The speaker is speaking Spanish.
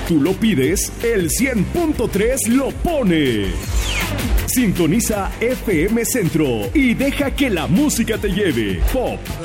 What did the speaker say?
tú lo pides, el 100.3 lo pone. Sintoniza FM Centro y deja que la música te lleve. Pop,